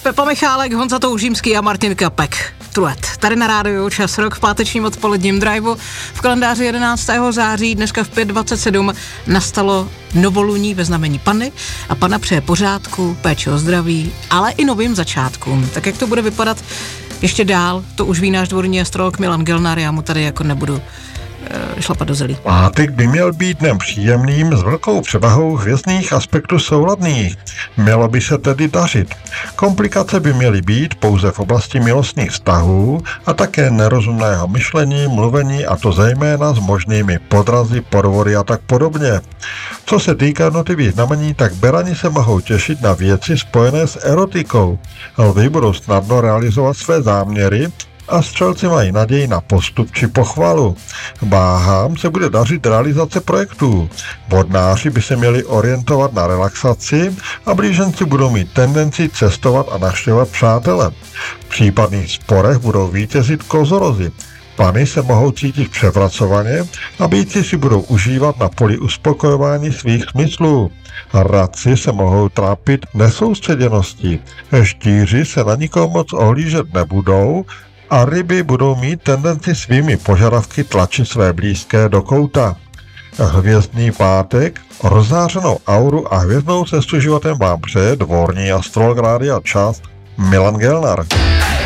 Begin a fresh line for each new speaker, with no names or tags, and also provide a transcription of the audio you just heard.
Pepa Michálek, Honza Toužímský a Martin Kapek. Truet. Tady na rádiu Čas Rock v pátečním odpoledním driveu. V kalendáři 11. září, dneska v 5:27, nastalo novoluní ve znamení Panny a Panna přeje pořádku, péči o zdraví, ale i novým začátkům. Tak jak to bude vypadat ještě dál, to už ví náš dvorní astrolog Milan Gelnar, já mu tady jako nebudu šlapat do zelí.
Pátek by měl být dnem příjemným s velkou převahou hvězdných aspektů souladných. Mělo by se tedy dařit. Komplikace by měly být pouze v oblasti milostných vztahů a také nerozumného myšlení, mluvení, a to zejména s možnými podrazy, podvody a tak podobně. Co se týká jednotlivých znamení, tak berani se mohou těšit na věci spojené s erotikou. Lvi budou snadno realizovat své záměry a střelci mají naději na postup či pochvalu. Váhám se bude dařit realizace projektů. Vodnáři by se měli orientovat na relaxaci a blíženci budou mít tendenci cestovat a navštěvovat přátele. V případných sporech budou vítězit kozorozi. Pany se mohou cítit převracovaně a býci si budou užívat na poli uspokojování svých smyslů. Radci se mohou trápit nesoustředěností. Štíři se na nikoho moc ohlížet nebudou a ryby budou mít tendenci svými požadavky tlačit své blízké do kouta. Hvězdný pátek, rozzářenou auru a hvězdnou cestu životem vám přeje dvorní astrolog Rádia Čas Milan Gelnar.